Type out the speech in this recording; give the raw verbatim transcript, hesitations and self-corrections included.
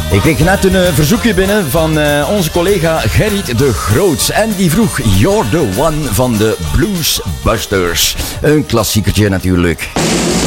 Ik kreeg net een uh, verzoekje binnen van uh, onze collega Gerrit de Groot. En die vroeg You're the One van de Bluesbusters. Een klassiekertje natuurlijk.